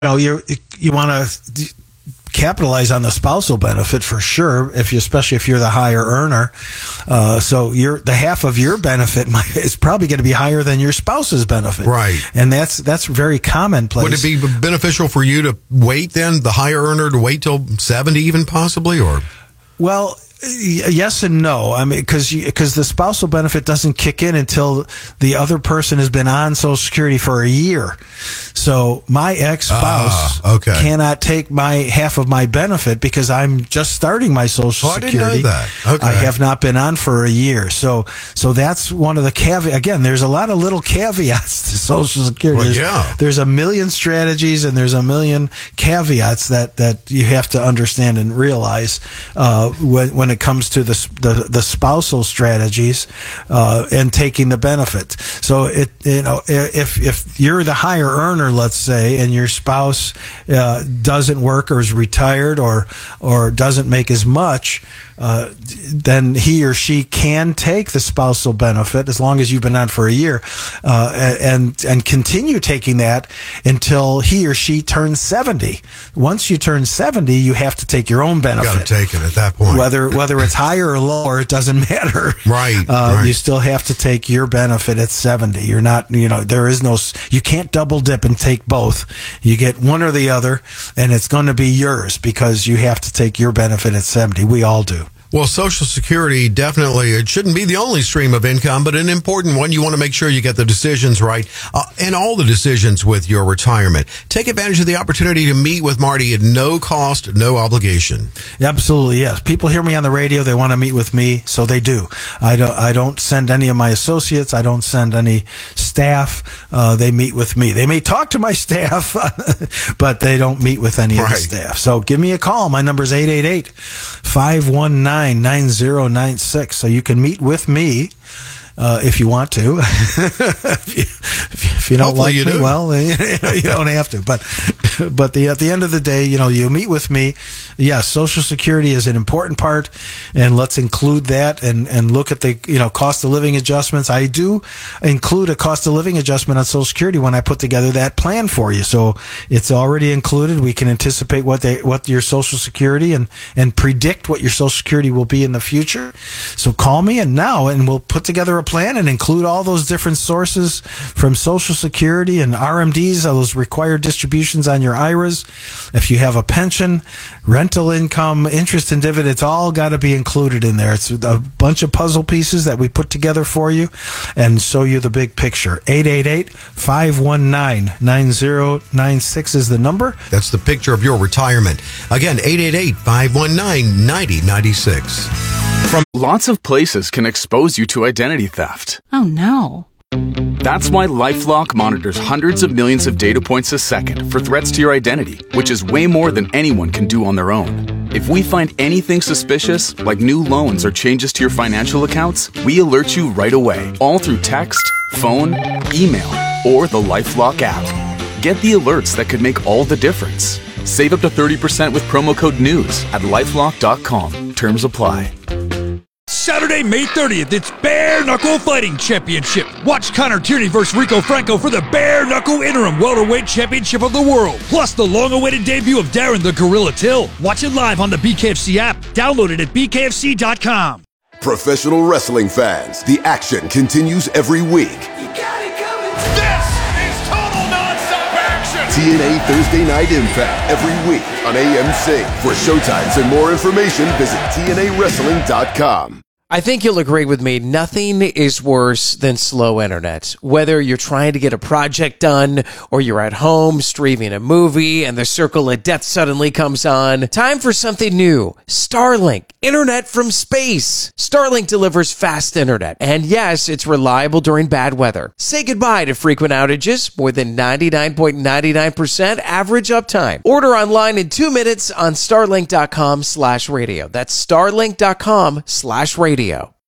you want to capitalize on the spousal benefit for sure, especially if you're the higher earner. So the half of your benefit is probably going to be higher than your spouse's benefit. Right. And that's very commonplace. Would it be beneficial for you to wait then, the higher earner, to wait till 70 even possibly, or? Well, yes and no. I mean, because the spousal benefit doesn't kick in until the other person has been on Social Security for a year. So my ex-spouse cannot take half of my benefit because I'm just starting my Social Security. I didn't know that. Okay. I have not been on for a year. So that's one of the caveats. Again, there's a lot of little caveats to Social Security. Well, there's a million strategies and there's a million caveats that you have to understand and realize when it comes to the spousal strategies and taking the benefit. So if you're the higher earner, let's say, and your spouse doesn't work or is retired or doesn't make as much, then he or she can take the spousal benefit as long as you've been on for a year, and continue taking that until he or she turns 70. Once you turn 70, you have to take your own benefit. You got to take it at that point. Whether it's higher or lower, it doesn't matter. Right. You still have to take your benefit at 70. You're not, there is no, you can't double dip and take both. You get one or the other, and it's going to be yours because you have to take your benefit at 70. We all do. Well, Social Security, definitely, it shouldn't be the only stream of income, but an important one. You want to make sure you get the decisions right, and all the decisions with your retirement. Take advantage of the opportunity to meet with Marty at no cost, no obligation. Absolutely, yes. People hear me on the radio, they want to meet with me, so they do. I don't send any of my associates. I don't send any staff. They meet with me. They may talk to my staff, but they don't meet with any of the staff. So give me a call. My number is 888-519-9096. So you can meet with me if you want to. if you don't Hopefully like me, well, you don't have to. But at the end of the day, you meet with me. Yes, Social Security is an important part, and let's include that and look at the cost of living adjustments. I do include a cost of living adjustment on Social Security when I put together that plan for you. So it's already included. We can anticipate what your Social Security and predict what your Social Security will be in the future. So call me and we'll put together a plan and include all those different sources from Social Security and RMDs, those required distributions on your IRAs. If you have a pension, rental income, interest and dividend, it's all got to be included in there. It's a bunch of puzzle pieces that we put together for you and show you the big picture. 888-519-9096 is the number. That's the picture of your retirement. Again, 888-519-9096. Lots of places can expose you to identity theft. Oh, no. That's why LifeLock monitors hundreds of millions of data points a second for threats to your identity, which is way more than anyone can do on their own. If we find anything suspicious, like new loans or changes to your financial accounts, we alert you right away, all through text, phone, email, or the LifeLock app. Get the alerts that could make all the difference. Save up to 30% with promo code NEWS at LifeLock.com. Terms apply. Saturday, May 30th, it's Bare Knuckle Fighting Championship. Watch Connor Tierney versus Rico Franco for the Bare Knuckle Interim Welterweight Championship of the World. Plus the long-awaited debut of Darren the Gorilla Till. Watch it live on the BKFC app. Download it at BKFC.com. Professional wrestling fans, the action continues every week. You got it coming. This is total non-stop action. TNA Thursday Night Impact every week on AMC. For showtimes and more information, visit TNAWrestling.com. I think you'll agree with me, nothing is worse than slow internet. Whether you're trying to get a project done or you're at home streaming a movie and the Circle of Death suddenly comes on, time for something new. Starlink, internet from space. Starlink delivers fast internet, and yes, it's reliable during bad weather. Say goodbye to frequent outages, more than 99.99% average uptime. Order online in 2 minutes on starlink.com/radio. That's starlink.com/radio.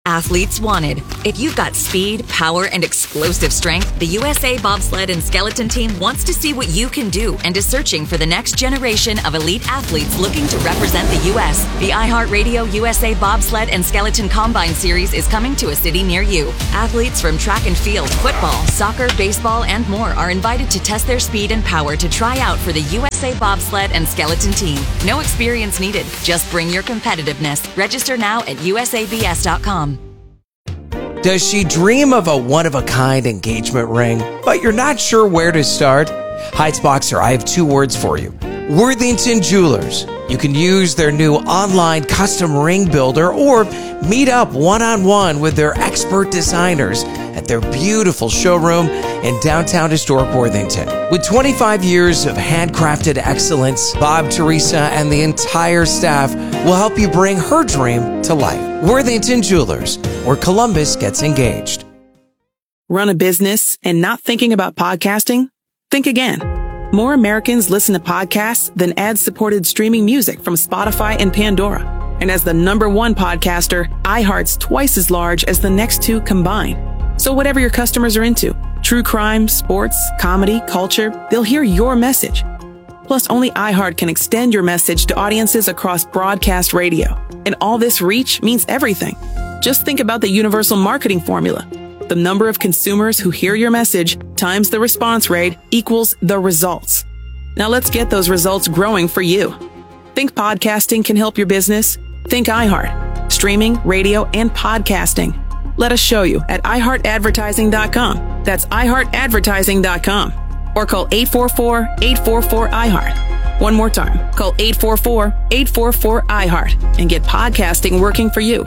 Athletes wanted. If you've got speed, power, and explosive strength, the USA Bobsled and Skeleton Team wants to see what you can do and is searching for the next generation of elite athletes looking to represent the U.S. The iHeartRadio USA Bobsled and Skeleton Combine Series is coming to a city near you. Athletes from track and field, football, soccer, baseball, and more are invited to test their speed and power to try out for the USA Bobsled and Skeleton Team. No experience needed. Just bring your competitiveness. Register now at usabs.com. Does she dream of a one-of-a-kind engagement ring, but you're not sure where to start? Heights Boxer, I have two words for you. Worthington Jewelers. You can use their new online custom ring builder or meet up one-on-one with their expert designers at their beautiful showroom in downtown historic Worthington. With 25 years of handcrafted excellence, Bob, Teresa, and the entire staff will help you bring her dream to life. Worthington Jewelers, where Columbus gets engaged. Run a business and not thinking about podcasting? Think again. More Americans listen to podcasts than ad-supported streaming music from Spotify and Pandora. And as the #1 podcaster, iHeart's twice as large as the next two combined. So whatever your customers are into, true crime, sports, comedy, culture, they'll hear your message. Plus, only iHeart can extend your message to audiences across broadcast radio. And all this reach means everything. Just think about the universal marketing formula. The number of consumers who hear your message times the response rate equals the results. Now let's get those results growing for you. Think podcasting can help your business? Think iHeart. Streaming, radio, and podcasting. Let us show you at iHeartAdvertising.com. That's iHeartAdvertising.com. Or call 844-844-iHeart. One more time. Call 844-844-iHeart and get podcasting working for you.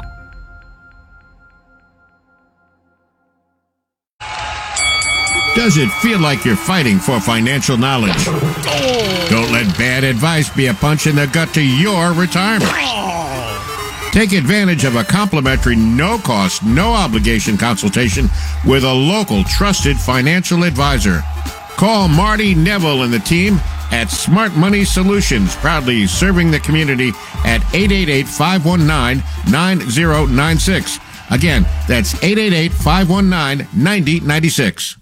Does it feel like you're fighting for financial knowledge? Don't let bad advice be a punch in the gut to your retirement. Take advantage of a complimentary, no-cost, no-obligation consultation with a local trusted financial advisor. Call Marty Neville and the team at Smart Money Solutions, proudly serving the community at 888-519-9096. Again, that's 888-519-9096.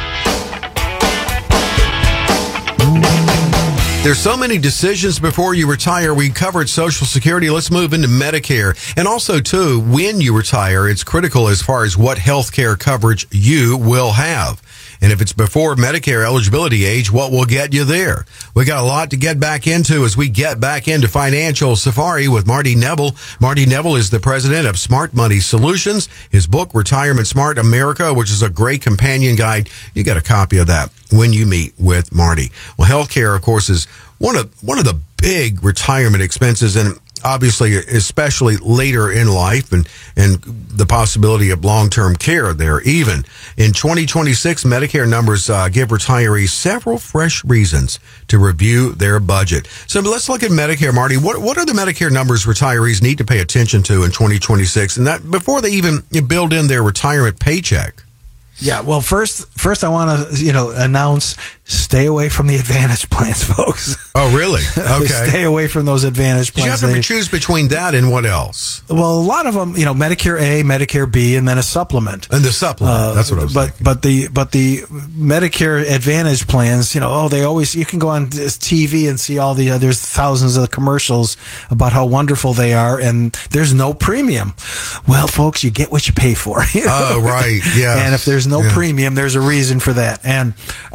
There's so many decisions before you retire. We covered Social Security. Let's move into Medicare. And also, too, when you retire, it's critical as far as what health care coverage you will have. And if it's before Medicare eligibility age, what will get you there? We got a lot to get back into as we get back into Financial Safari with Marty Neville. Marty Neville is the president of Smart Money Solutions. His book, Retirement Smart America, which is a great companion guide. You get a copy of that when you meet with Marty. Well, healthcare, of course, is one of the big retirement expenses, and obviously, especially later in life and the possibility of long-term care there even. In 2026, Medicare numbers give retirees several fresh reasons to review their budget. So let's look at Medicare, Marty. What are the Medicare numbers retirees need to pay attention to in 2026, and that before they even build in their retirement paycheck? Yeah, well, first I want to, announce, stay away from the Advantage plans, folks. Oh, really? Okay. Stay away from those Advantage plans. You have to choose between that and what else? Well, a lot of them, Medicare A, Medicare B, and then a supplement. And the supplement, that's what I was thinking. But the Medicare Advantage plans, they always, you can go on TV and see all there's thousands of commercials about how wonderful they are, and there's no premium. Well, folks, you get what you pay for. Oh, right, yeah. And if there's no premium, there's a reason for that. And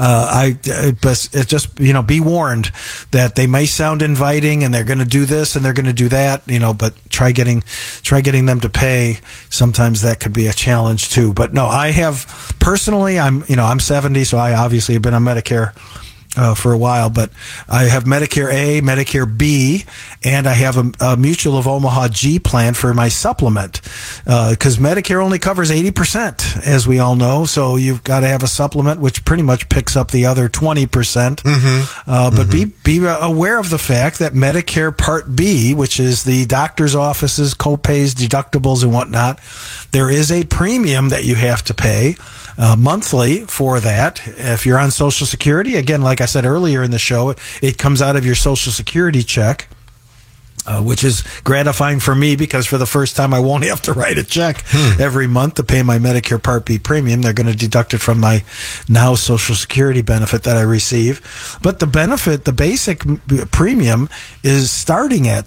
be warned that they may sound inviting and they're going to do this and they're going to do that, but try getting them to pay. Sometimes that could be a challenge too. But no, I have personally, I'm 70, so I obviously have been on Medicare for a while, but I have Medicare A, Medicare B, and I have a Mutual of Omaha G plan for my supplement, because Medicare only covers 80%, as we all know, so you've got to have a supplement which pretty much picks up the other 20%. But be aware of the fact that Medicare Part B, which is the doctor's offices, co-pays, deductibles, and whatnot, there is a premium that you have to pay monthly for that. If you're on Social Security, again, like I said earlier in the show, it comes out of your Social Security check. which is gratifying for me because for the first time I won't have to write a check every month to pay my Medicare Part B premium. They're going to deduct it from my now Social Security benefit that I receive. But the benefit, the basic premium, is starting at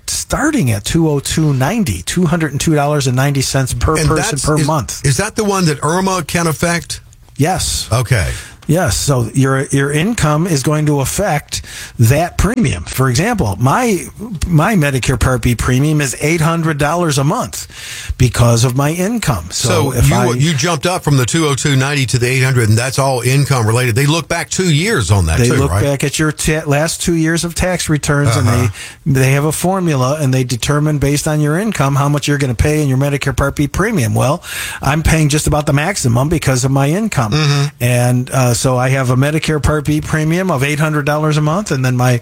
$202.90, $202.90 per person per month. Is that the one that Irma can affect? Yes. Okay. Yes, so your income is going to affect that premium. For example, my Medicare Part B premium is $800 a month because of my income. So if you jumped up from the $202.90 to the $800, and that's all income related. They look back 2 years on that. They too, look right? back at your last 2 years of tax returns, and they have a formula, and they determine based on your income how much you're going to pay in your Medicare Part B premium. Well, I'm paying just about the maximum because of my income, and so I have a Medicare Part B premium of $800 a month, and then my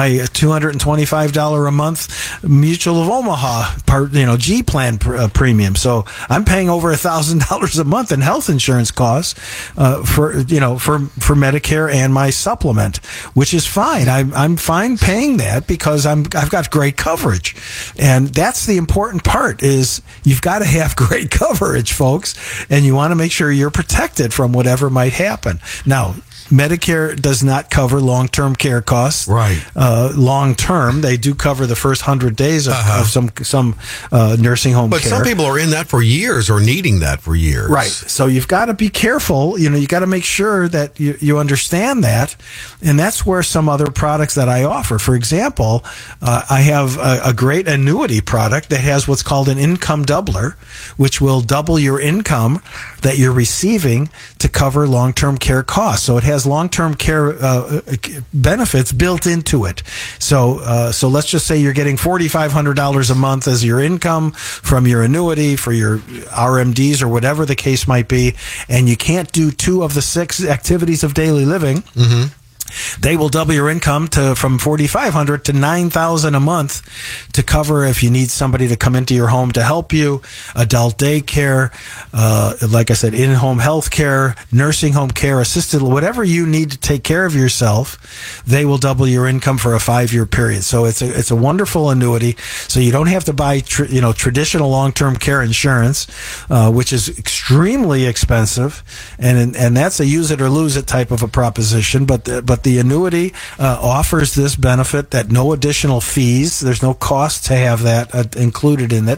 $225 a month Mutual of Omaha G plan premium. So I'm paying over $1,000 a month in health insurance costs for Medicare and my supplement, which is fine. I'm fine paying that because I've got great coverage, and that's the important part. Is you've got to have great coverage, folks, and you want to make sure you're protected from whatever might happen. Now, Medicare does not cover long-term care costs. Right. Long-term, they do cover the first 100 days of some nursing home care. But some people are in that for years or needing that for years. Right. So you've got to be careful. You got to make sure that you understand that. And that's where some other products that I offer. For example, I have a great annuity product that has what's called an income doubler, which will double your income that you're receiving to cover long-term care costs. So it has long-term care benefits built into it. So let's just say you're getting $4,500 a month as your income from your annuity for your RMDs or whatever the case might be, and you can't do 2 of the 6 activities of daily living. They will double your income from $4,500 to $9,000 a month to cover if you need somebody to come into your home to help you, adult daycare, like I said, in-home health care, nursing home care, assisted, whatever you need to take care of yourself. They will double your income for a 5-year period. So it's a wonderful annuity. So you don't have to buy traditional long-term care insurance, which is extremely expensive, and that's a use it or lose it type of a proposition. But the annuity offers this benefit that no additional fees, there's no cost to have that included in it.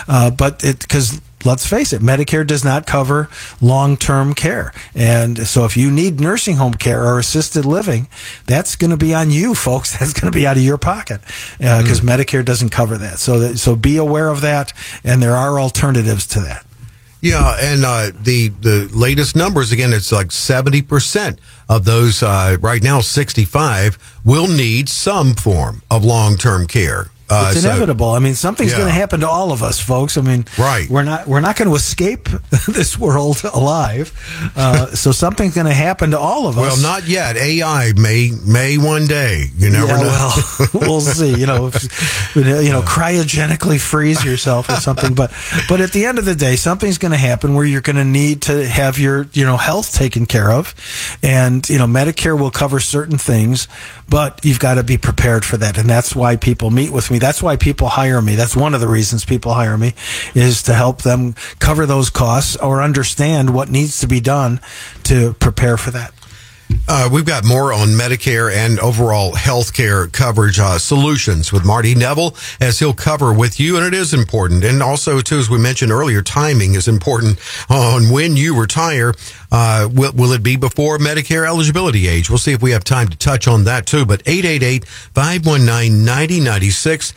Because let's face it, Medicare does not cover long-term care. And so if you need nursing home care or assisted living, that's going to be on you, folks. That's going to be out of your pocket because Medicare doesn't cover that. So be aware of that, and there are alternatives to that. Yeah, and the latest numbers, again, it's like 70% of those, right now 65, will need some form of long-term care. It's inevitable. I mean, something's going to happen to all of us, folks. I mean, we're not going to escape this world alive. So something's going to happen to all of us. Well, not yet. AI may one day. You never know. Well, we'll see. Cryogenically freeze yourself or something. But at the end of the day, something's going to happen where you're going to need to have your health taken care of, and Medicare will cover certain things, but you've got to be prepared for that, and that's why people meet with me. That's why people hire me. That's one of the reasons people hire me, is to help them cover those costs or understand what needs to be done to prepare for that. We've got more on Medicare and overall health care coverage solutions with Marty Neville, as he'll cover with you. And it is important. And also, too, as we mentioned earlier, timing is important on when you retire. Will it be before Medicare eligibility age? We'll see if we have time to touch on that, too. But 888-519-9096,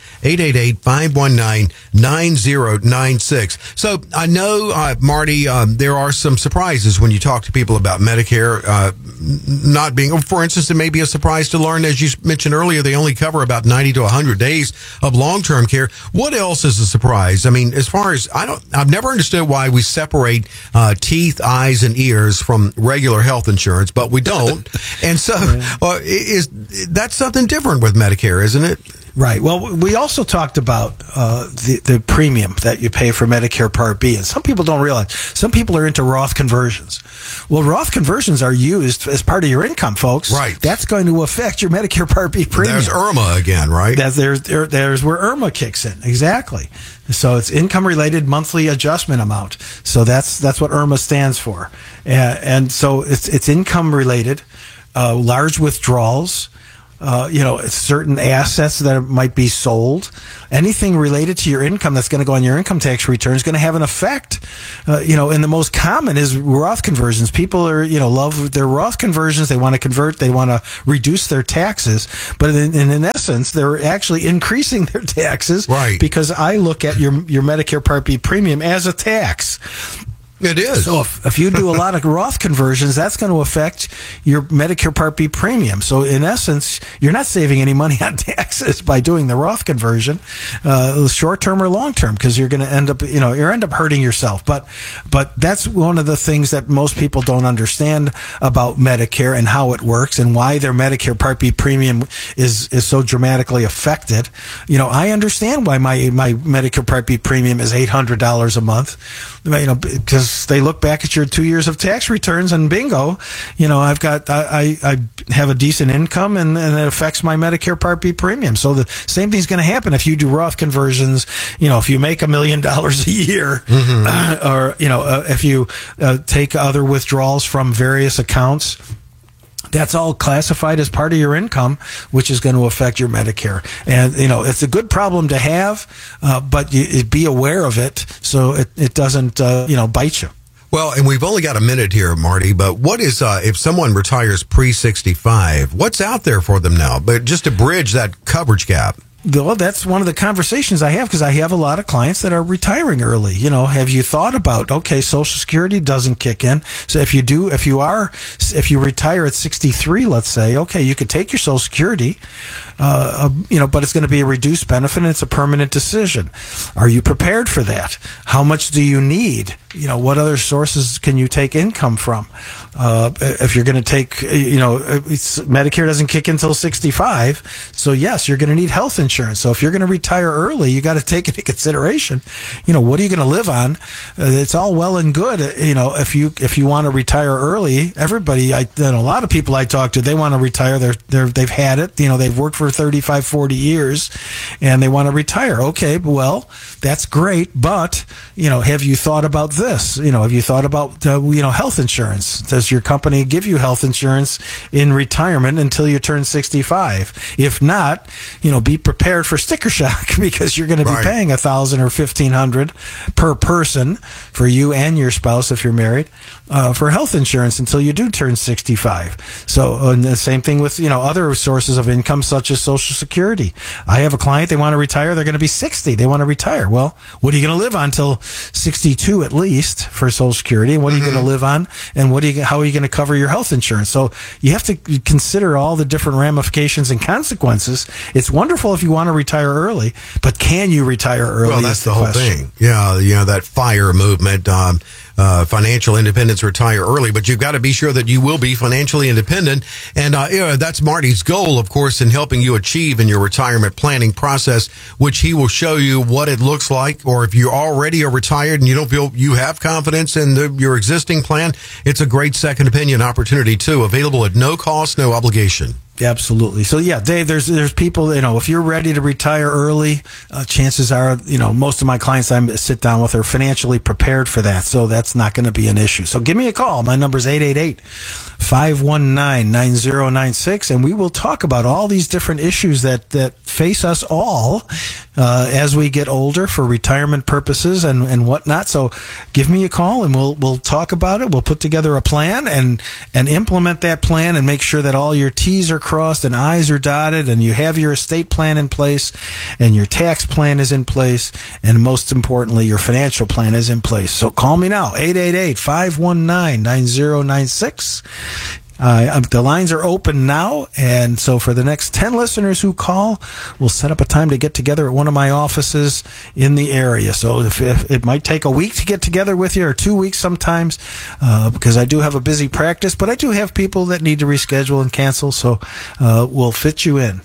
888-519-9096. So I know, Marty, there are some surprises when you talk to people about Medicare not being, for instance, it may be a surprise to learn, as you mentioned earlier, they only cover about 90 to 100 days of long-term care. What else is a surprise? I mean, as far as I've never understood why we separate teeth, eyes, and ears from regular health insurance, but we don't. And so is that's something different with Medicare, isn't it? Right. Well, we also talked about the premium that you pay for Medicare Part B, and some people don't realize. Some people are into Roth conversions. Well, Roth conversions are used as part of your income, folks. Right. That's going to affect your Medicare Part B premium. There's IRMA again, right? There's where IRMA kicks in. Exactly. So it's income-related monthly adjustment amount. So that's what IRMA stands for, and so it's income-related, large withdrawals. Certain assets that might be sold, anything related to your income that's going to go on your income tax return is going to have an effect. And the most common is Roth conversions. People are, love their Roth conversions. They want to convert. They want to reduce their taxes. But in essence, they're actually increasing their taxes. Right. Because I look at your Medicare Part B premium as a tax. It is. So if you do a lot of Roth conversions, that's going to affect your Medicare Part B premium. So in essence, you're not saving any money on taxes by doing the Roth conversion, short term or long term, because you're going to end up, hurting yourself. But that's one of the things that most people don't understand about Medicare and how it works and why their Medicare Part B premium is so dramatically affected. I understand why my Medicare Part B premium is $800 a month, because they look back at your 2 years of tax returns and bingo, I have a decent income and it affects my Medicare Part B premium. So the same thing's going to happen if you do Roth conversions. If you make $1 million a year, or if you take other withdrawals from various accounts. That's all classified as part of your income, which is going to affect your Medicare. And, it's a good problem to have, but you be aware of it so it doesn't, bite you. Well, and we've only got a minute here, Marty, but what is, if someone retires pre-65, what's out there for them now? But just to bridge that coverage gap. Well, that's one of the conversations I have because I have a lot of clients that are retiring early. Have you thought about, Social Security doesn't kick in. So if you retire at 63, let's say, you could take your Social Security, but it's going to be a reduced benefit and it's a permanent decision. Are you prepared for that? How much do you need? What other sources can you take income from? If you're going to take, Medicare doesn't kick in until 65. So yes, you're going to need health insurance. So if you're going to retire early, you got to take into consideration, what are you going to live on? It's all well and good. If you want to retire early, everybody, a lot of people I talk to, they want to retire. They've had it, they've worked for 35, 40 years and they want to retire. Okay. Well, that's great. But, have you thought about this? Have you thought about, health insurance? Does your company give you health insurance in retirement until you turn 65? If not, be prepared for sticker shock because you're going to be paying $1,000 or $1,500 per person for you and your spouse if you're married for health insurance until you do turn 65. So and the same thing with other sources of income such as Social Security. I have a client, they want to retire, they're going to be 60, they want to retire. Well, what are you going to live on until 62 at least for Social Security? What are you going to live on, and how are you going to cover your health insurance? So you have to consider all the different ramifications and consequences. It's wonderful if you want to retire early, but can you retire early? Well, that's the whole thing. Yeah, that FIRE movement, financial independence, retire early, but you've got to be sure that you will be financially independent. And that's Marty's goal, of course, in helping you achieve in your retirement planning process, which he will show you what it looks like. Or if you already are retired and you don't feel you have confidence in your existing plan, it's a great second opinion opportunity too, available at no cost, no obligation. Absolutely. So yeah, Dave, there's people, if you're ready to retire early, chances are, most of my clients I sit down with are financially prepared for that. So that's not going to be an issue. So give me a call. My number is 888-519-9096. And we will talk about all these different issues that face us all, as we get older for retirement purposes and whatnot. So give me a call and we'll talk about it. We'll put together a plan and implement that plan and make sure that all your T's are crossed and I's are dotted and you have your estate plan in place and your tax plan is in place and most importantly your financial plan is in place. So call me now, 888-519-9096. The lines are open now, and so for the next 10 listeners who call, we'll set up a time to get together at one of my offices in the area. So if it might take a week to get together with you, or 2 weeks sometimes, because I do have a busy practice, but I do have people that need to reschedule and cancel, so we'll fit you in.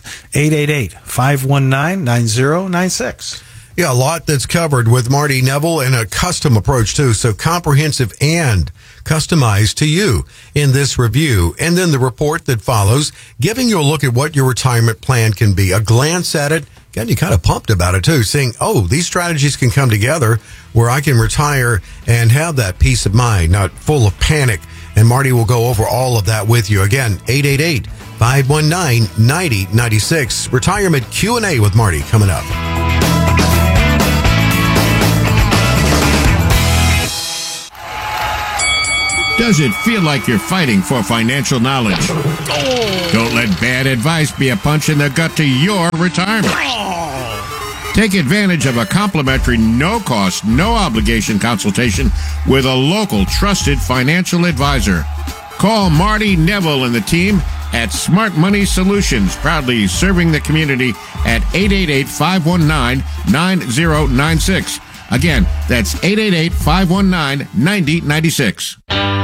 888-519-9096. Yeah, a lot that's covered with Marty Neville, and a custom approach too. So comprehensive and customized to you in this review. And then the report that follows, giving you a look at what your retirement plan can be. A glance at it, getting you kind of pumped about it too, saying, oh, these strategies can come together where I can retire and have that peace of mind, not full of panic. And Marty will go over all of that with you. Again, 888-519-9096. Retirement Q&A with Marty coming up. Does it feel like you're fighting for financial knowledge? Don't let bad advice be a punch in the gut to your retirement. Take advantage of a complimentary, no-cost, no-obligation consultation with a local trusted financial advisor. Call Marty Neville and the team at Smart Money Solutions, proudly serving the community at 888-519-9096. Again, that's 888-519-9096.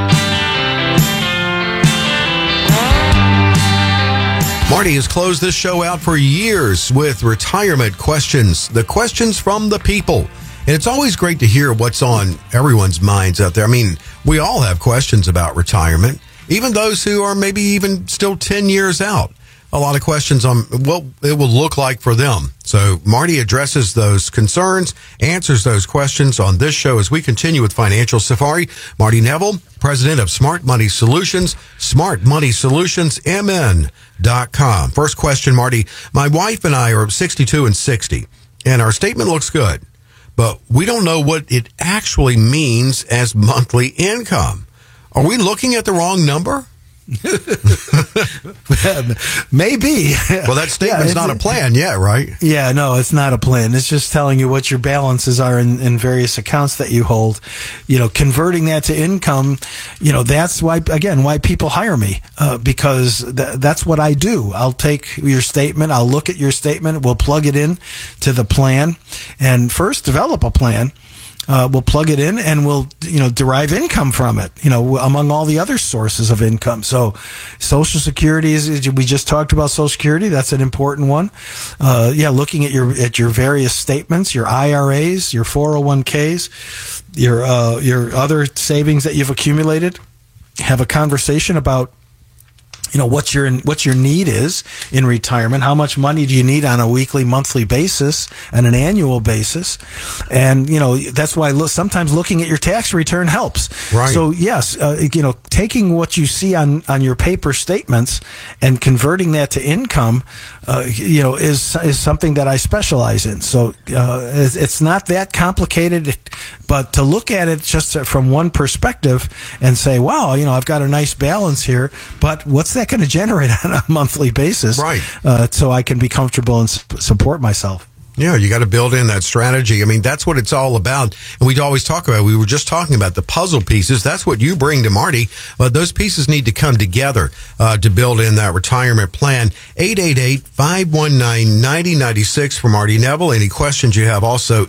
Marty has closed this show out for years with retirement questions, the questions from the people. And it's always great to hear what's on everyone's minds out there. I mean, we all have questions about retirement, even those who are maybe even still 10 years out. A lot of questions on what it will look like for them. So Marty addresses those concerns, answers those questions on this show as we continue with Financial Safari. Marty Neville, president of Smart Money Solutions, smartmoneysolutionsmn.com. First question, Marty. My wife and I are 62 and 60, and our statement looks good, but we don't know what it actually means as monthly income. Are we looking at the wrong number? Maybe. Well, that statement's not a plan yet, right? Yeah, no, it's not a plan. It's just telling you what your balances are in various accounts that you hold. You know, converting that to income, you know, that's why people hire me, because that's what I do. I'll take your statement, I'll look at your statement, we'll plug it in to the plan, and first develop a plan. We'll plug it in and we'll, derive income from it, among all the other sources of income. So Social Security we just talked about Social Security. That's an important one. Looking at your various statements, your IRAs, your 401ks, your other savings that you've accumulated. Have a conversation about what your need is in retirement. How much money do you need on a weekly, monthly basis, and an annual basis? And that's why sometimes looking at your tax return helps. Right. So yes, taking what you see on your paper statements and converting that to income, is something that I specialize in. So it's not that complicated, but to look at it just from one perspective and say, wow, I've got a nice balance here, but what's that going to generate on a monthly basis? Right. So I can be comfortable and support myself. Yeah, you got to build in that strategy. I mean, that's what it's all about. And we always talk about, we were just talking about the puzzle pieces. That's what you bring to Marty. But those pieces need to come together to build in that retirement plan. 888-519-9096 for Marty Neville. Any questions you have, also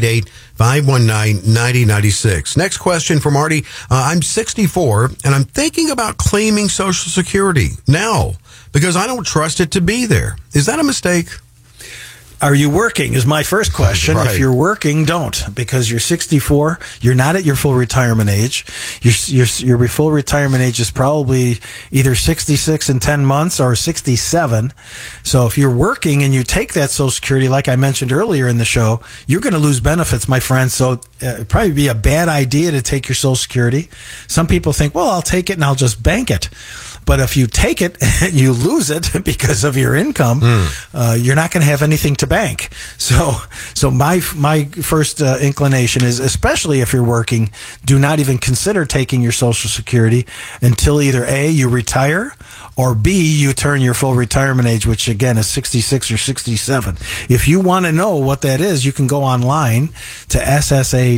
888-519-9096. Next question for Marty. I'm 64 and I'm thinking about claiming Social Security now because I don't trust it to be there. Is that a mistake? Are you working is my first question. Right. If you're working, don't, because you're 64. You're not at your full retirement age. Your full retirement age is probably either 66 and 10 months or 67. So if you're working and you take that Social Security, like I mentioned earlier in the show, you're going to lose benefits, my friend. So it'd probably be a bad idea to take your Social Security. Some people think, well, I'll take it and I'll just bank it. But if you take it and you lose it because of your income, you're not going to have anything to bank. So my first inclination is, especially if you're working, do not even consider taking your Social Security until either A, you retire, or B, you turn your full retirement age, which again is 66 or 67. If you want to know what that is, you can go online to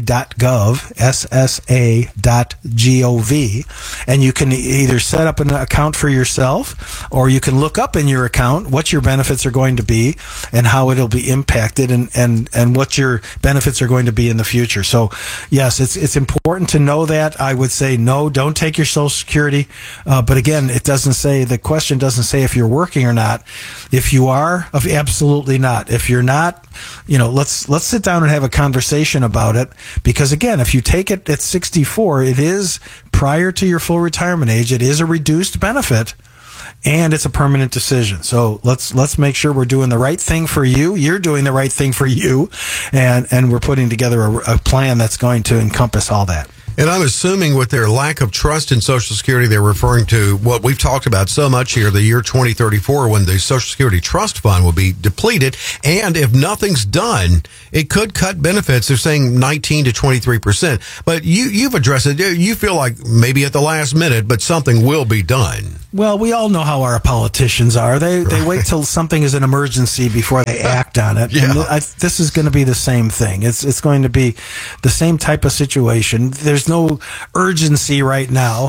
ssa.gov, ssa.gov, and you can either set up an account account for yourself, or you can look up in your account what your benefits are going to be and how it'll be impacted, and what your benefits are going to be in the future. So, yes, it's important to know that. I would say no, don't take your Social Security. But again, the question doesn't say if you're working or not. If you are, absolutely not. If you're not, let's sit down and have a conversation about it. Because again, if you take it at 64, it is prior to your full retirement age. It is a reduced benefit, and it's a permanent decision. So let's make sure we're doing the right thing for you. You're doing the right thing for you, and we're putting together a plan that's going to encompass all that. And I'm assuming with their lack of trust in Social Security, they're referring to what we've talked about so much here, the year 2034, when the Social Security Trust Fund will be depleted. And if nothing's done, it could cut benefits. They're saying 19 to 23%. But you've addressed it. You feel like maybe at the last minute, but something will be done. Well, we all know how our politicians are. They wait till something is an emergency before they act on it. Yeah. And this is going to be the same thing. It's going to be the same type of situation. There's no urgency right now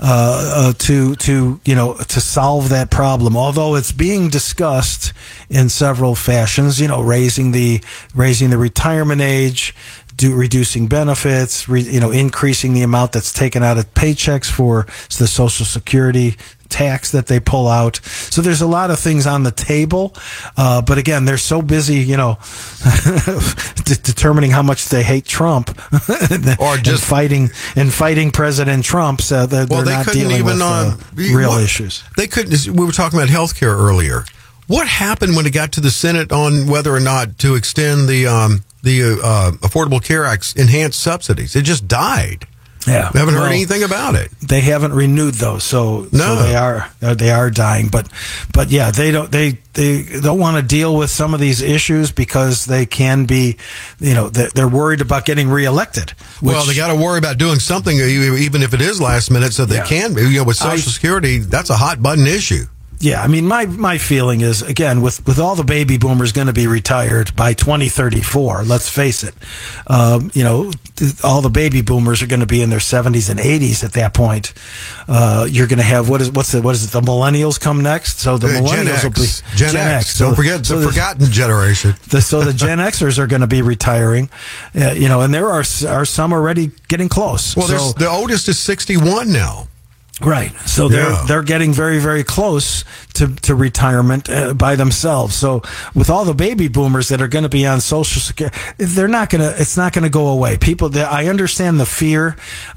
to solve that problem. Although it's being discussed in several fashions. Raising the retirement age, reducing benefits, increasing the amount that's taken out of paychecks for the Social Security tax that they pull out. So there's a lot of things on the table. But again, they're so busy, determining how much they hate Trump or just fighting President Trump. So they're not dealing with real issues. They couldn't. We were talking about healthcare earlier. What happened when it got to the Senate on whether or not to extend the Affordable Care Act's enhanced subsidies? It just died. Yeah, we haven't heard anything about it. They haven't renewed those, so they are dying. But yeah, they don't want to deal with some of these issues because they can be, they're worried about getting reelected. Well, they got to worry about doing something, even if it is last minute, so they can. With Social Security, that's a hot button issue. Yeah, I mean, my feeling is, again, with all the baby boomers going to be retired by 2034, let's face it, all the baby boomers are going to be in their 70s and 80s at that point. You're going to have, what is it, the millennials come next? So the millennials will be Gen X. Don't forget the forgotten generation. So the Gen Xers are going to be retiring, and there are some already getting close. Well, the oldest is 61 now. Right. So they're getting very, very close to retirement by themselves. So with all the baby boomers that are going to be on Social Security, it's not going to go away. I understand the fear,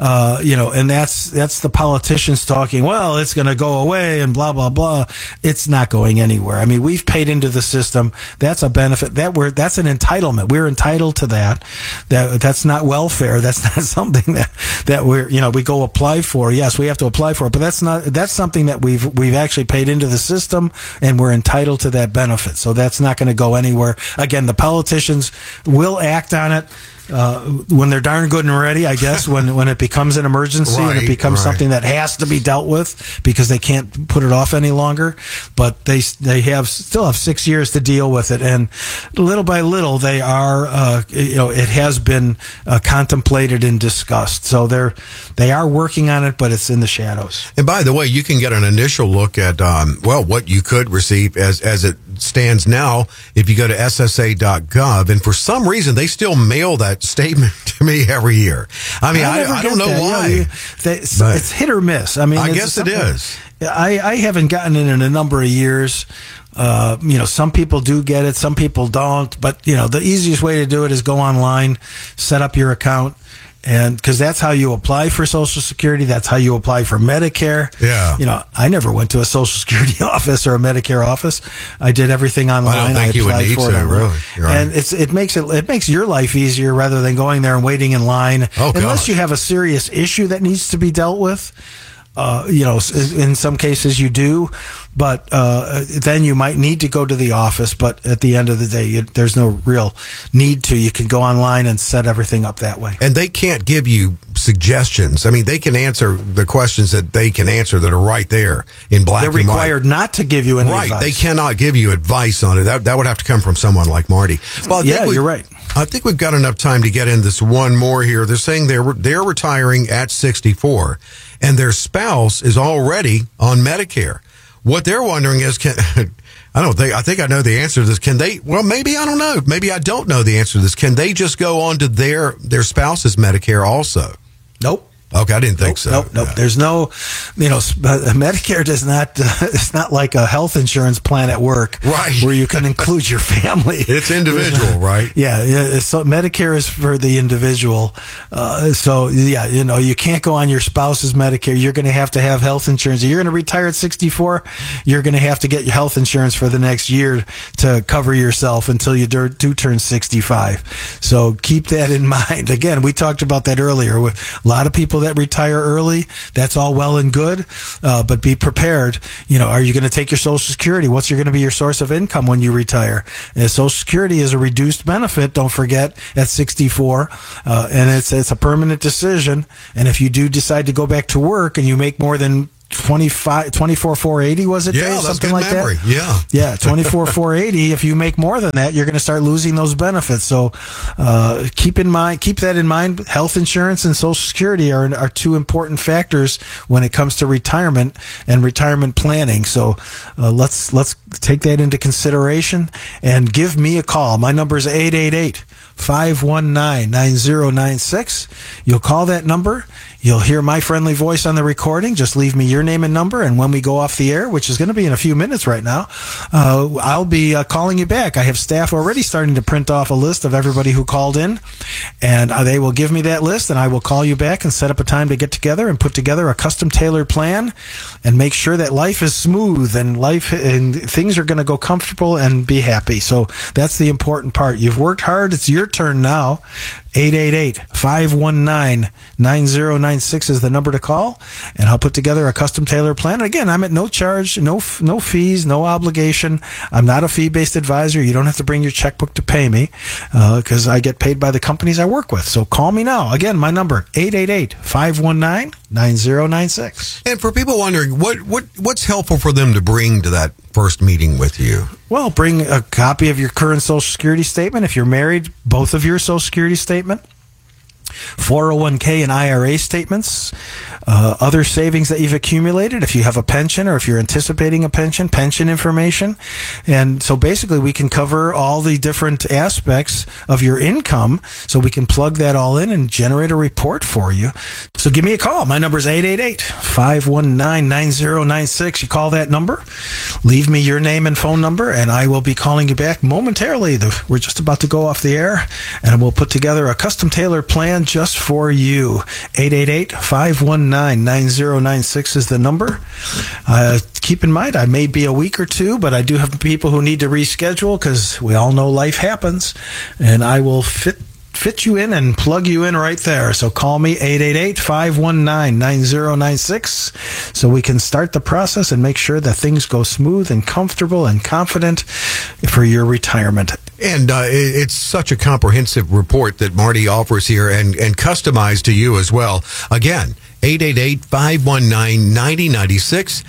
and that's the politicians talking, well, it's going to go away and blah, blah, blah. It's not going anywhere. I mean, we've paid into the system. That's a benefit that's an entitlement. We're entitled to that. That's not welfare. That's not something that we go apply for. Yes, we have to apply for it, but that's something that we've actually paid into the system, and we're entitled to that benefit. So that's not going to go anywhere. Again, the politicians will act on it when they're darn good and ready, I guess, when it becomes an emergency and it becomes something that has to be dealt with because they can't put it off any longer. But they still have 6 years to deal with it, and little by little they are it has been contemplated and discussed. So they are working on it, but it's in the shadows. And by the way, you can get an initial look at what you could receive as it stands now if you go to SSA.gov, and for some reason they still mail that statement to me every year. I mean, I don't know why. It's hit or miss. I mean, I guess it is. I haven't gotten it in a number of years. Some people do get it, some people don't. But the easiest way to do it is go online, set up your account. And because that's how you apply for Social Security, that's how you apply for Medicare. Yeah. I never went to a Social Security office or a Medicare office. I did everything online. I don't think you would need to, really. Right. And it makes your life easier rather than going there and waiting in line. Unless you have a serious issue that needs to be dealt with. In some cases you do, but then you might need to go to the office. But at the end of the day, there's no real need to. You can go online and set everything up that way. And they can't give you suggestions. I mean, they can answer the questions that they can answer that are right there in black and white. They're required not to give you any advice. Right. They cannot give you advice on it. That would have to come from someone like Marty. Well, you're right. I think we've got enough time to get in this one more here. They're saying they're retiring at 64, and their spouse is already on Medicare. What they're wondering is, I think I know the answer to this. Can they, well, maybe I don't know. Maybe I don't know the answer to this. Can they just go on to their spouse's Medicare also? Nope. Okay, I didn't think so. Nope. Yeah. There's no, Medicare does not, it's not like a health insurance plan at work. Right. Where you can include your family. It's individual, right? Yeah. So Medicare is for the individual. You can't go on your spouse's Medicare. You're going to have health insurance. If you're going to retire at 64, you're going to have to get your health insurance for the next year to cover yourself until you do turn 65. So keep that in mind. Again, we talked about that earlier with a lot of people that retire early. That's all well and good, but be prepared. Are you going to take your Social Security? What's going to be your source of income when you retire? And Social Security is a reduced benefit, don't forget, at 64, and it's a permanent decision. And if you do decide to go back to work and you make more than 24,480 was it? Yeah, Dave? that's Something good like memory. that. Yeah, 24,480. If you make more than that, you're going to start losing those benefits. So keep that in mind. Health insurance and Social Security are two important factors when it comes to retirement and retirement planning. So let's take that into consideration and give me a call. My number is 888-519-9096. You'll call that number. You'll hear my friendly voice on the recording. Just leave me your name and number, and when we go off the air, which is going to be in a few minutes right now, I'll be calling you back. I have staff already starting to print off a list of everybody who called in, and they will give me that list, and I will call you back and set up a time to get together and put together a custom tailored plan and make sure that life is smooth and things are going to go comfortable and be happy. So that's the important part. You've worked hard. It's your turn now. 888-519-9096 is the number to call, and I'll put together a custom tailored plan. Again, I'm at no charge, no fees, no obligation. I'm not a fee-based advisor. You don't have to bring your checkbook to pay me because I get paid by the companies I work with. So call me now. Again, my number, 888-519-9096. And for people wondering, what's helpful for them to bring to that first meeting with you? Well, bring a copy of your current Social Security statement. If you're married, both of your Social Security statement. 401k and IRA statements, other savings that you've accumulated, if you have a pension or if you're anticipating a pension information. And so basically we can cover all the different aspects of your income, so we can plug that all in and generate a report for you. So give me a call. My number is 888-519-9096. You call that number, leave me your name and phone number, and I will be calling you back momentarily. We're just about to go off the air, and we'll put together a custom tailored plan just for you. 888-519-9096 is the number. Keep in mind, I may be a week or two, but I do have people who need to reschedule because we all know life happens, and I will fit you in and plug you in right there. So call me 888-519-9096 so we can start the process and make sure that things go smooth and comfortable and confident for your retirement. And it's such a comprehensive report that Marty offers here and customized to you as well. Again, 888-519-9096,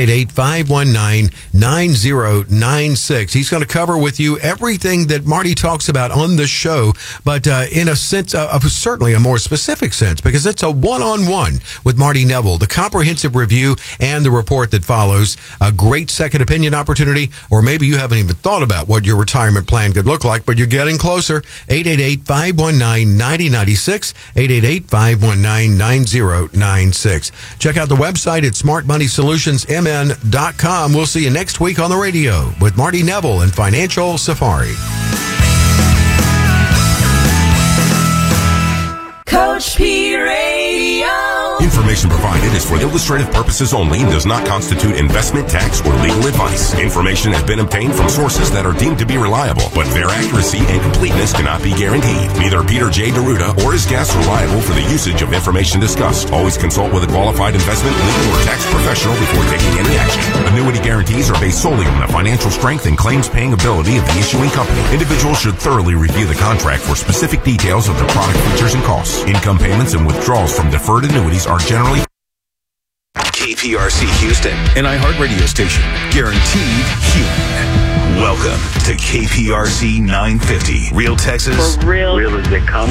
888-519-9096. He's going to cover with you everything that Marty talks about on the show, but in a sense, certainly a more specific sense, because it's a one-on-one with Marty Neville, the comprehensive review and the report that follows, a great second opinion opportunity, or maybe you haven't even thought about what your retirement plan could look like, but you're getting closer. 888-519-9096, 888-519-9096. Check out the website at smartmoneysolutionsmn.com. We'll see you next week on the radio with Marty Neville and Financial Safari. Coach P Radio. information provided is for illustrative purposes only and does not constitute investment, tax, or legal advice. Information has been obtained from sources that are deemed to be reliable, but their accuracy and completeness cannot be guaranteed. Neither Peter J. Deruta or his guests are liable for the usage of information discussed. Always consult with a qualified investment, legal, or tax professional before taking any action. Annuity guarantees are based solely on the financial strength and claims-paying ability of the issuing company. Individuals should thoroughly review the contract for specific details of the product features and costs. Income payments and withdrawals from deferred annuities are generally KPRC Houston, an iHeartRadio station, guaranteed human. Welcome to KPRC 950, Real Texas. For real as they come.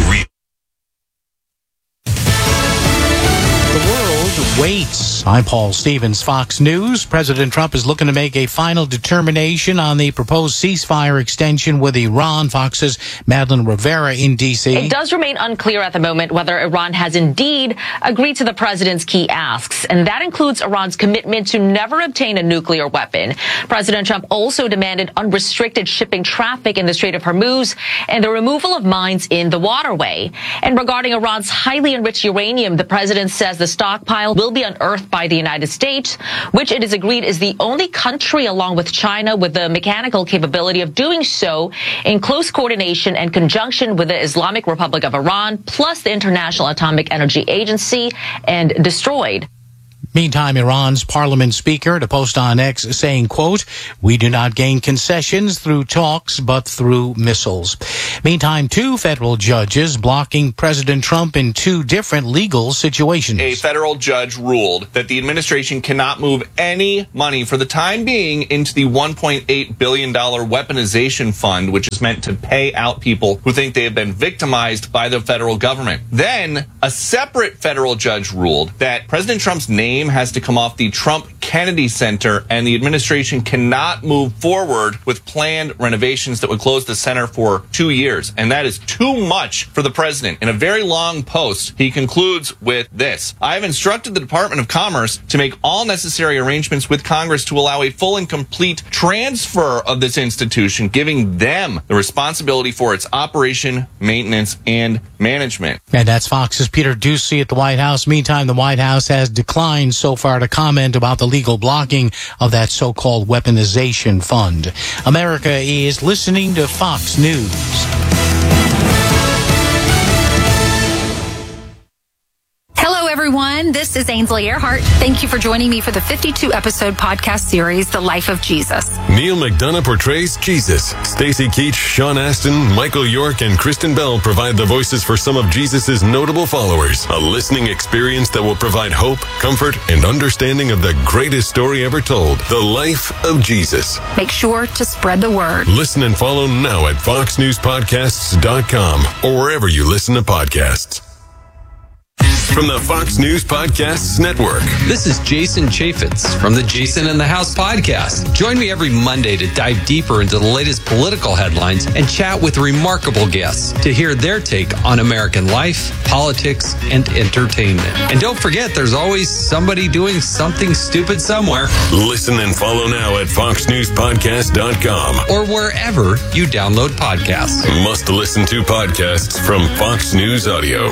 The world waits. I'm Paul Stevens, Fox News. President Trump is looking to make a final determination on the proposed ceasefire extension with Iran. Fox's Madeline Rivera in D.C. It does remain unclear at the moment whether Iran has indeed agreed to the president's key asks, and that includes Iran's commitment to never obtain a nuclear weapon. President Trump also demanded unrestricted shipping traffic in the Strait of Hormuz and the removal of mines in the waterway. And regarding Iran's highly enriched uranium, the president says the stockpile will be unearthed by the United States, which it is agreed is the only country, along with China, with the mechanical capability of doing so in close coordination and conjunction with the Islamic Republic of Iran, plus the International Atomic Energy Agency, and destroyed. Meantime, Iran's parliament speaker to post on X saying, quote, "We do not gain concessions through talks, but through missiles." Meantime, 2 federal judges blocking President Trump in 2 different legal situations. A federal judge ruled that the administration cannot move any money for the time being into the $1.8 billion weaponization fund, which is meant to pay out people who think they have been victimized by the federal government. Then a separate federal judge ruled that President Trump's name has to come off the Trump Kennedy Center, and the administration cannot move forward with planned renovations that would close the center for 2 years. And that is too much for the president. In a very long post, he concludes with this: "I have instructed the Department of Commerce to make all necessary arrangements with Congress to allow a full and complete transfer of this institution, giving them the responsibility for its operation, maintenance, and management." And that's Fox's Peter Doocy at the White House. Meantime, the White House has declined so far to comment about the legal blocking of that so-called weaponization fund. America is listening to Fox News. Hello, everyone. This is Ainsley Earhart. Thank you for joining me for the 52-episode podcast series, The Life of Jesus. Neil McDonough portrays Jesus. Stacy Keach, Sean Astin, Michael York, and Kristen Bell provide the voices for some of Jesus' notable followers. A listening experience that will provide hope, comfort, and understanding of the greatest story ever told, The Life of Jesus. Make sure to spread the word. Listen and follow now at foxnewspodcasts.com or wherever you listen to podcasts. From the Fox News Podcasts Network. This is Jason Chaffetz from the Jason in the House podcast. Join me every Monday to dive deeper into the latest political headlines and chat with remarkable guests to hear their take on American life, politics, and entertainment. And don't forget, there's always somebody doing something stupid somewhere. Listen and follow now at foxnewspodcast.com or wherever you download podcasts. Must listen to podcasts from Fox News Audio.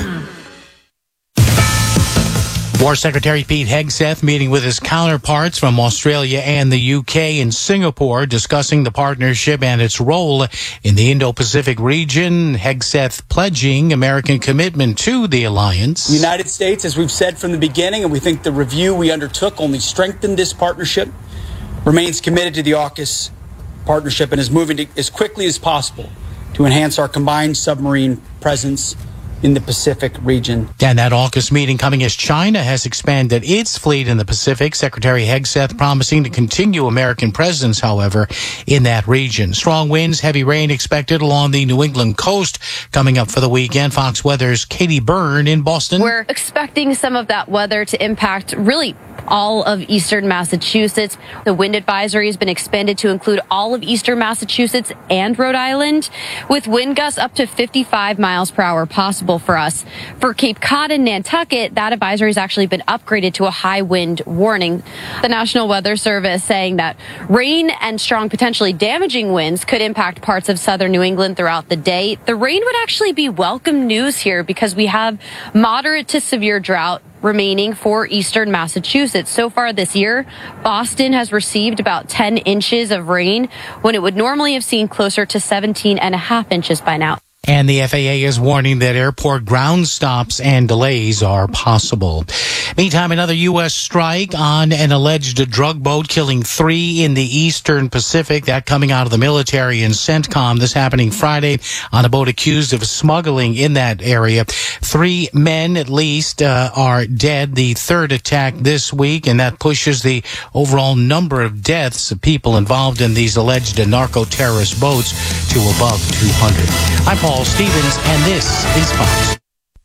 War Secretary Pete Hegseth meeting with his counterparts from Australia and the UK and Singapore, discussing the partnership and its role in the Indo-Pacific region. Hegseth pledging American commitment to the alliance. The United States, as we've said from the beginning, and we think the review we undertook only strengthened this partnership, remains committed to the AUKUS partnership and is moving as quickly as possible to enhance our combined submarine presence in the Pacific region. And that AUKUS meeting coming as China has expanded its fleet in the Pacific. Secretary Hegseth promising to continue American presence, however, in that region. Strong winds, heavy rain expected along the New England coast coming up for the weekend. Fox Weather's Katie Byrne in Boston. We're expecting some of that weather to impact really all of eastern Massachusetts. The wind advisory has been expanded to include all of eastern Massachusetts and Rhode Island, with wind gusts up to 55 miles per hour possible possible for us. For Cape Cod and Nantucket, that advisory has actually been upgraded to a high wind warning. The National Weather Service saying that rain and strong, potentially damaging winds could impact parts of southern New England throughout the day. The rain would actually be welcome news here because we have moderate to severe drought remaining for eastern Massachusetts. So far this year, Boston has received about 10 inches of rain when it would normally have seen closer to 17.5 inches by now. And the FAA is warning that airport ground stops and delays are possible. Meantime, another U.S. strike on an alleged drug boat killing 3 in the eastern Pacific. That coming out of the military and CENTCOM. This happening Friday on a boat accused of smuggling in that area. 3 men at least are dead. The third attack this week, and that pushes the overall number of deaths of people involved in these alleged narco-terrorist boats to above 200. I'm Paul Stevens, and this is Fox.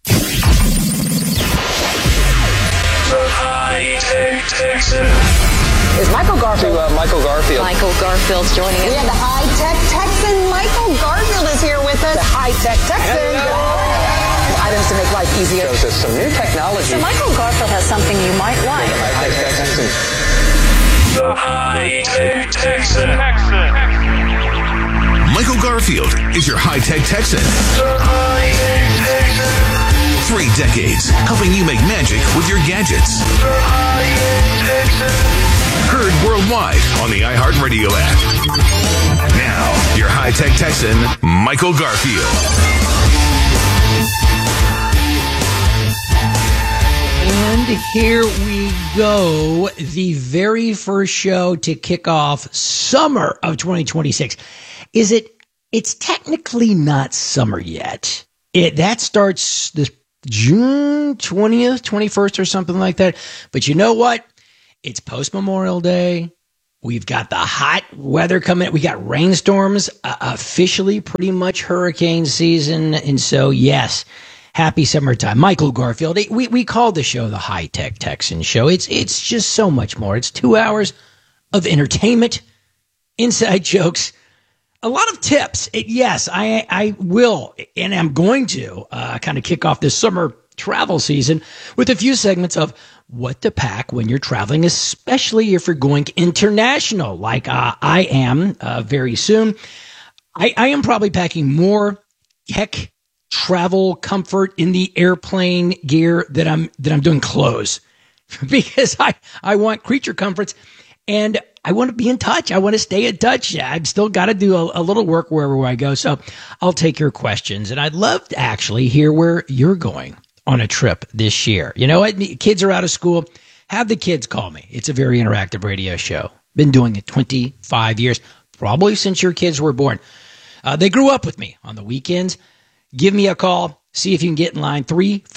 Is Michael Garfield? Michael Garfield. Michael Garfield's joining us. We have the high-tech Texan. Michael Garfield is here with us. The high-tech Texan. Items to make life easier. Shows us some new technology. So Michael Garfield has something you might like. The high-tech Texan. The high-tech Texan. Michael Garfield is your high-tech Texan. The high-tech Texan. 3 decades helping you make magic with your gadgets. The high-tech Texan. Heard worldwide on the iHeartRadio app. Now, your high-tech Texan, Michael Garfield. And here we go, the very first show to kick off summer of 2026. It's technically not summer yet. That starts this June 20th, 21st or something like that. But you know what? It's post-Memorial Day. We've got the hot weather coming. We got rainstorms, officially pretty much hurricane season. And so, yes, happy summertime. Michael Garfield, we call the show the High Tech Texan Show. It's just so much more. It's 2 hours of entertainment, inside jokes, a lot of tips. Yes, I will, and I'm going to kind of kick off this summer travel season with a few segments of what to pack when you're traveling, especially if you're going international, like I am very soon. I am probably packing more tech, travel, comfort in the airplane gear that I'm doing clothes, because I want creature comforts. And I want to be in touch. I want to stay in touch. I've still got to do a little work wherever I go. So I'll take your questions. And I'd love to actually hear where you're going on a trip this year. You know what? Kids are out of school. Have the kids call me. It's a very interactive radio show. Been doing it 25 years, probably since your kids were born. They grew up with me on the weekends. Give me a call. See if you can get in line.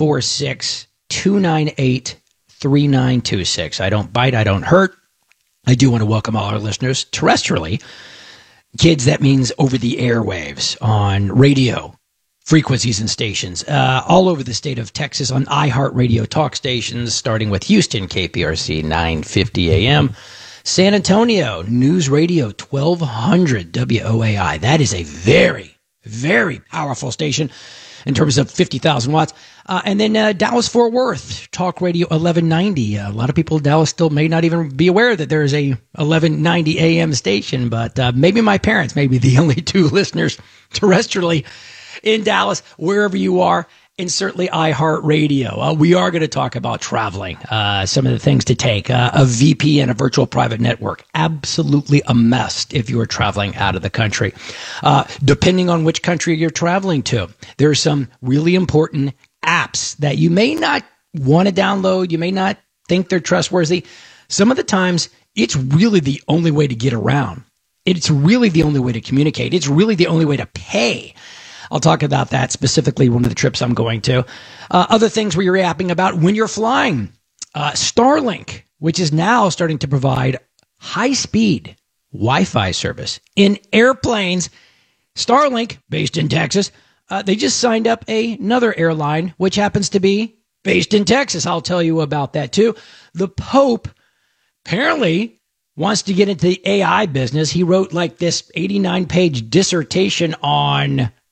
346-298-3926. I don't bite. I don't hurt. I do want to welcome all our listeners terrestrially. Kids, that means over the airwaves on radio frequencies and stations all over the state of Texas on iHeartRadio talk stations, starting with Houston, KPRC 950 AM. San Antonio, News Radio 1200 WOAI. That is a very, very powerful station in terms of 50,000 watts. And then Dallas-Fort Worth, Talk Radio 1190. A lot of people in Dallas still may not even be aware that there is a 1190 AM station, but maybe my parents may be the only 2 listeners terrestrially in Dallas, wherever you are, and certainly iHeartRadio. We are going to talk about traveling, some of the things to take, a VPN, a virtual private network. Absolutely a must if you are traveling out of the country. Depending on which country you're traveling to, there are some really important apps that you may not want to download. You may not think they're trustworthy. Some of the times, it's really the only way to get around. It's really the only way to communicate. It's really the only way to pay. I'll talk about that specifically one of the trips I'm going to. Other things we're yapping about when you're flying. Starlink, which is now starting to provide high-speed Wi-Fi service in airplanes. Starlink, based in Texas, they just signed up another airline, which happens to be based in Texas. I'll tell you about that too. The Pope apparently wants to get into the AI business. He wrote like this 89-page dissertation on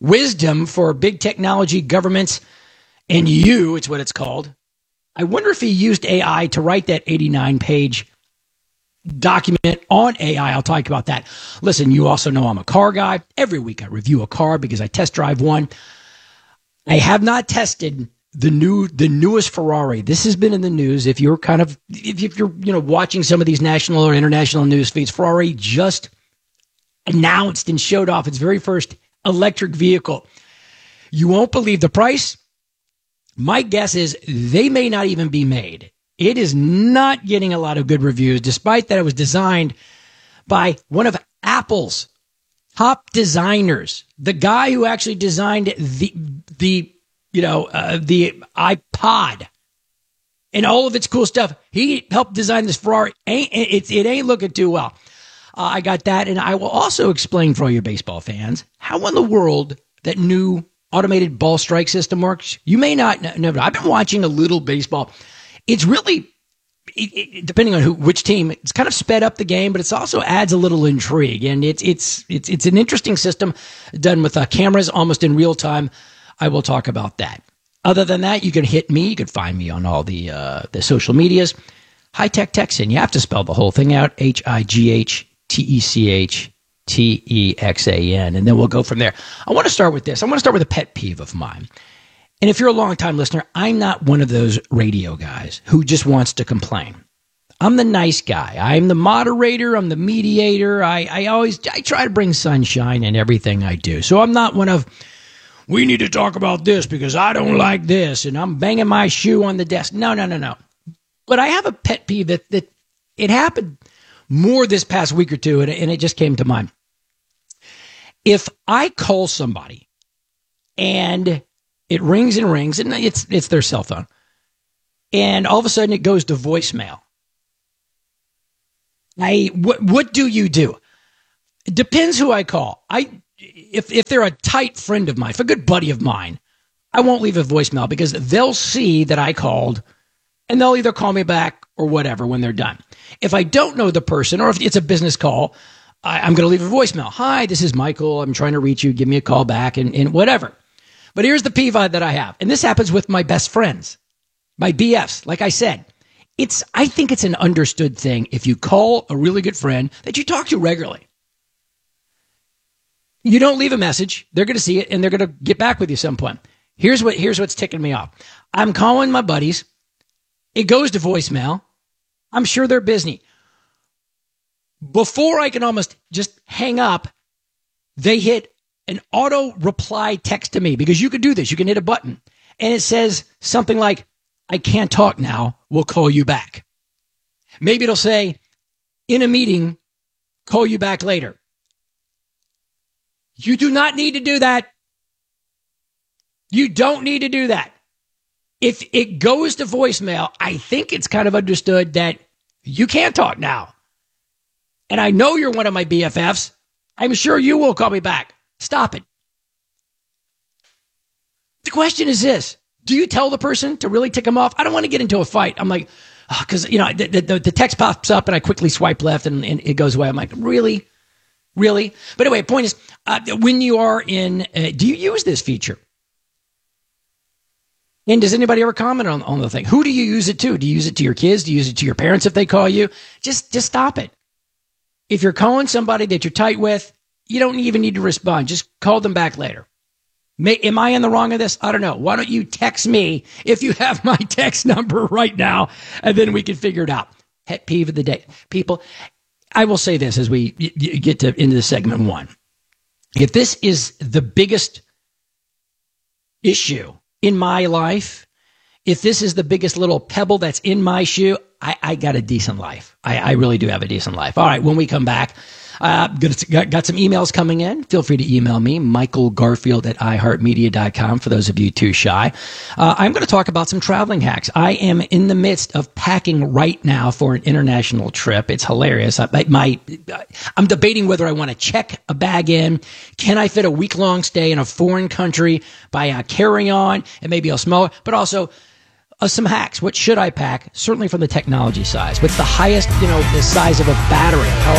wisdom for big technology, governments, and you, it's what it's called. I wonder if he used AI to write that 89-page document on AI. I'll talk about that. Listen, you also know I'm a car guy. Every week I review a car because I test drive one. I have not tested the newest Ferrari. This has been in the news. If you're watching some of these national or international news feeds, Ferrari just announced and showed off its very first electric vehicle. You won't believe the price. My guess is they may not even be made. It is not getting a lot of good reviews, despite that it was designed by one of Apple's top designers, the guy who actually designed the iPod and all of its cool stuff. He helped design this Ferrari. It ain't looking too well. I got that, and I will also explain for all you baseball fans how in the world that new automated ball strike system works. You may not know. I've been watching a little baseball. It's really, depending on which team, it's kind of sped up the game, but it also adds a little intrigue. And it's an interesting system done with cameras almost in real time. I will talk about that. Other than that, you can hit me. You can find me on all the social medias. High Tech Texan. You have to spell the whole thing out. HIGHTECHTEXAN. And then we'll go from there. I want to start with this. I want to start with a pet peeve of mine. And if you're a long-time listener, I'm not one of those radio guys who just wants to complain. I'm the nice guy. I'm the moderator. I'm the mediator. I try to bring sunshine in everything I do. So I'm not one of, we need to talk about this because I don't like this, and I'm banging my shoe on the desk. No. But I have a pet peeve that it happened more this past week or two, and it just came to mind. If I call somebody and it rings and rings, and it's their cell phone, and all of a sudden it goes to voicemail, what do you do? It depends who I call. If they're a tight friend of mine, if a good buddy of mine, I won't leave a voicemail because they'll see that I called, and they'll either call me back or whatever when they're done. If I don't know the person, or if it's a business call, I'm going to leave a voicemail. Hi, this is Michael. I'm trying to reach you. Give me a call back and whatever. But here's the peeve that I have. And this happens with my best friends, my BFs. Like I said, I think it's an understood thing if you call a really good friend that you talk to regularly. You don't leave a message. They're going to see it, and they're going to get back with you at some point. Here's what's ticking me off. I'm calling my buddies. It goes to voicemail. I'm sure they're busy. Before I can almost just hang up, they hit an auto reply text to me, because you can do this. You can hit a button and it says something like, I can't talk now. We'll call you back. Maybe it'll say, in a meeting, call you back later. You do not need to do that. You don't need to do that. If it goes to voicemail, I think it's kind of understood that you can't talk now. And I know you're one of my BFFs. I'm sure you will call me back. Stop it. The question is this. Do you tell the person to really tick them off? I don't want to get into a fight. I'm like, because, the text pops up and I quickly swipe left and it goes away. I'm like, really? Really? But anyway, point is, when you are in, do you use this feature? And does anybody ever comment on the thing? Who do you use it to? Do you use it to your kids? Do you use it to your parents if they call you? Just stop it. If you're calling somebody that you're tight with, you don't even need to respond. Just call them back later. Am I in the wrong of this? I don't know. Why don't you text me if you have my text number right now, and then we can figure it out. Pet peeve of the day. People, I will say this as we get into segment one. If this is the biggest issue in my life, if this is the biggest little pebble that's in my shoe, I got a decent life. I really do have a decent life. All right, when we come back, got some emails coming in. Feel free to email me, michaelgarfield@iheartmedia.com, for those of you too shy. I'm going to talk about some traveling hacks. I am in the midst of packing right now for an international trip. It's hilarious. I'm debating whether I want to check a bag in. Can I fit a week-long stay in a foreign country by carry-on and maybe a smaller, but also some hacks. What should I pack? Certainly from the technology side. What's the highest, the size of a battery? How